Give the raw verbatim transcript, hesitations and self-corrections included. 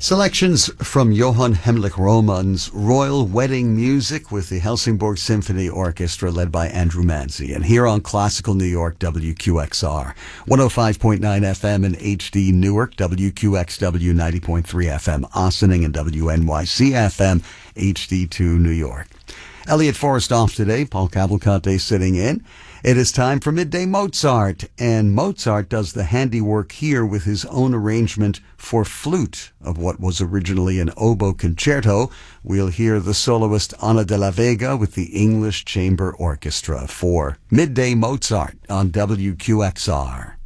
Selections from Johann Hemlich Romann's Royal Wedding Music with the Helsingborg Symphony Orchestra led by Andrew Manzi. And here on Classical New York, W Q X R, one oh five point nine F M in H D Newark, W Q X W ninety point three F M Ossining, and W N Y C F M H D two New York. Elliot Forrest off today, Paul Cavalcante sitting in. It is time for Midday Mozart, and Mozart does the handiwork here with his own arrangement for flute of what was originally an oboe concerto. We'll hear the soloist Ana de la Vega with the English Chamber Orchestra for Midday Mozart on W Q X R.